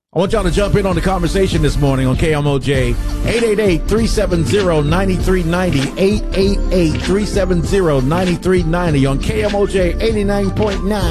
I want y'all to jump in on the conversation this morning on KMOJ. 888-370-9390. 888-370-9390 on KMOJ 89.9.